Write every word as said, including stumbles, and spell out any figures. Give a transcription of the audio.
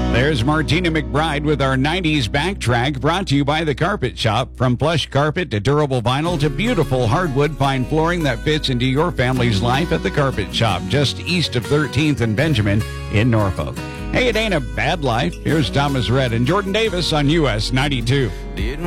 There's Martina McBride with our nineties backtrack, brought to you by The Carpet Shop. From plush carpet to durable vinyl to beautiful hardwood pine flooring that fits into your family's life at The Carpet Shop, just east of thirteenth and Benjamin in Norfolk. Hey, it ain't a bad life. Here's Thomas Rhett and Jordan Davis on U S ninety-two. Didn't